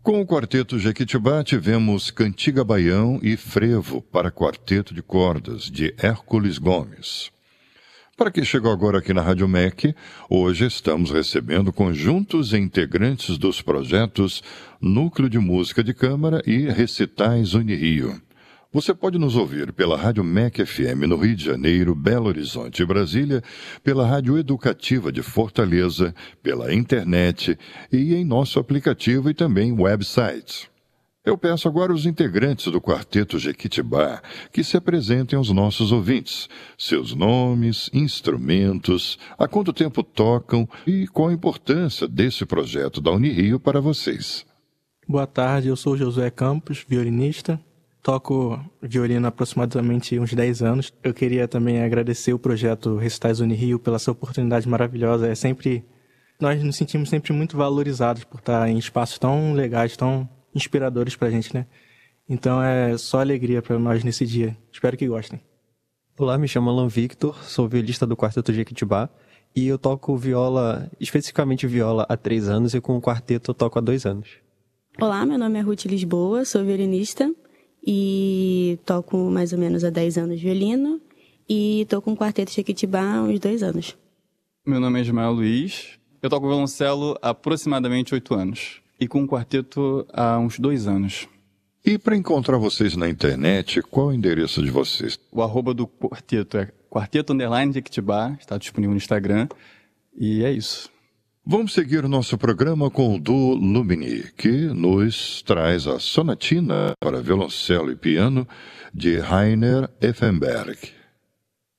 Com o Quarteto Jequitibá, tivemos Cantiga Baião e Frevo para quarteto de cordas, de Hércules Gomes. Para quem chegou agora aqui na Rádio MEC, hoje estamos recebendo conjuntos e integrantes dos projetos Núcleo de Música de Câmara e Recitais Unirio. Você pode nos ouvir pela Rádio MEC FM no Rio de Janeiro, Belo Horizonte e Brasília, pela Rádio Educativa de Fortaleza, pela internet e em nosso aplicativo e também website. Eu peço agora aos integrantes do Quarteto Jequitibá que se apresentem aos nossos ouvintes, seus nomes, instrumentos, há quanto tempo tocam e qual a importância desse projeto da Unirio para vocês. Boa tarde, eu sou Josué Campos, violinista. Toco violino há aproximadamente uns 10 anos. Eu queria também agradecer o projeto Recitais Unirio pela essa oportunidade maravilhosa. Nós nos sentimos sempre muito valorizados por estar em espaços tão legais, tão inspiradores pra gente, né? Então é só alegria para nós nesse dia. Espero que gostem. Olá, me chamo Alan Victor, sou violista do Quarteto Jequitibá e eu toco viola, especificamente viola, há 3 anos e com o quarteto eu toco há 2 anos. Olá, meu nome é Ruth Lisboa, sou violinista e toco mais ou menos há 10 anos violino e estou com o Quarteto Jequitibá há uns 2 anos. Meu nome é Ismael Luiz, eu toco violoncelo há aproximadamente 8 anos e com o quarteto há uns 2 anos. E para encontrar vocês na internet, qual é o endereço de vocês? O @ do quarteto é quarteto_Jequitibá, está disponível no Instagram e é isso. Vamos seguir o nosso programa com o duo Lumini, que nos traz a sonatina para violoncelo e piano de Rainer Effenberg.